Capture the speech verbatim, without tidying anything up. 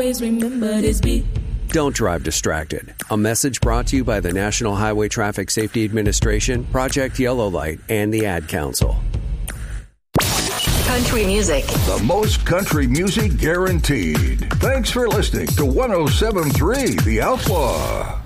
Always remember this beat. Don't drive distracted. A message brought to you by the National Highway Traffic Safety Administration, Project Yellow Light, and the Ad Council. Country music. The most country music guaranteed. Thanks for listening to one oh seven point three The Outlaw.